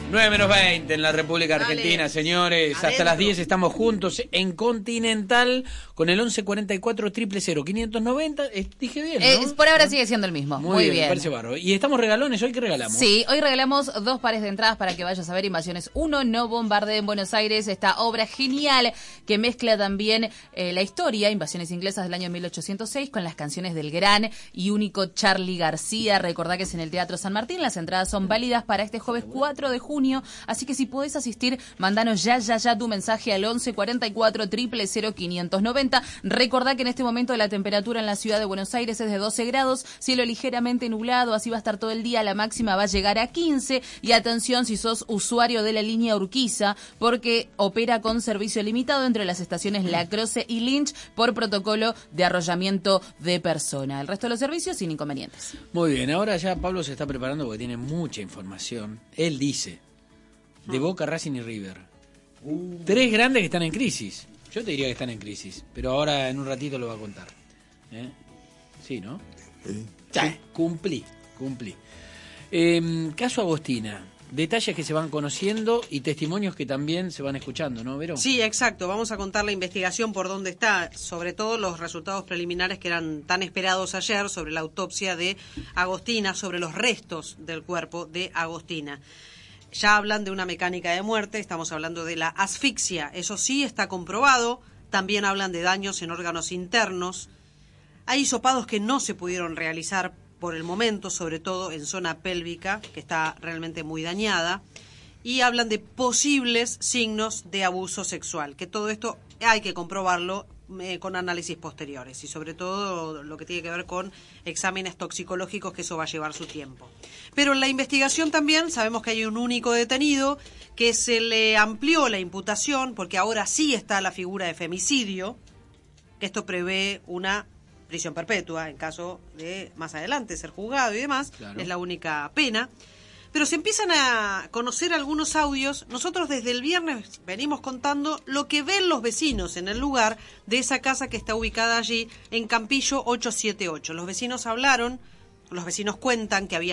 9:20 en la República Argentina, Dale. señores. Adentro. Hasta las 10 estamos juntos en Continental con el 1144 000 590. Dije bien, ¿no? Por ahora sigue siendo el mismo. Muy bien. Me parece bárbaro. Y estamos regalones, ¿hoy qué regalamos? Sí, hoy regalamos 2 pares de entradas para que vayas a ver Invasiones 1, No Bombardee en Buenos Aires. Esta obra genial que mezcla también la historia, Invasiones inglesas del año 1806, con las canciones del gran y único Charly García. Recordá que es en el Teatro San Martín. Las entradas son válidas para este jueves 4 de junio. Así que si podés asistir, mandanos ya tu mensaje al 1144 000 590. Recordá que en este momento la temperatura en la ciudad de Buenos Aires es de 12 grados, cielo ligeramente nublado, así va a estar todo el día, la máxima va a llegar a 15. Y atención si sos usuario de la línea Urquiza, porque opera con servicio limitado entre las estaciones La Croce y Lynch por protocolo de arrollamiento de persona. El resto de los servicios sin inconvenientes. Muy bien, ahora ya Pablo se está preparando porque tiene mucha información. Él dice, de Boca, Racing y River. 3 grandes que están en crisis. Yo te diría que están en crisis, pero ahora en un ratito lo va a contar. Sí, ¿no? Sí. Cumplí. Caso Agostina. Detalles que se van conociendo y testimonios que también se van escuchando, ¿no, Vero? Sí, exacto. Vamos a contar la investigación por dónde está, sobre todo los resultados preliminares que eran tan esperados ayer sobre la autopsia de Agostina, sobre los restos del cuerpo de Agostina. Ya hablan de una mecánica de muerte, estamos hablando de la asfixia, eso sí está comprobado. También hablan de daños en órganos internos. Hay hisopados que no se pudieron realizar por el momento, sobre todo en zona pélvica, que está realmente muy dañada. Y hablan de posibles signos de abuso sexual, que todo esto hay que comprobarlo con análisis posteriores y sobre todo lo que tiene que ver con exámenes toxicológicos, que eso va a llevar su tiempo. Pero en la investigación también sabemos que hay un único detenido, que se le amplió la imputación porque ahora sí está la figura de femicidio, que esto prevé una prisión perpetua en caso de más adelante ser juzgado y demás. Claro. Es la única pena. Pero se empiezan a conocer algunos audios. Nosotros desde el viernes venimos contando lo que ven los vecinos en el lugar de esa casa que está ubicada allí en Campillo 878. Los vecinos hablaron, los vecinos cuentan que había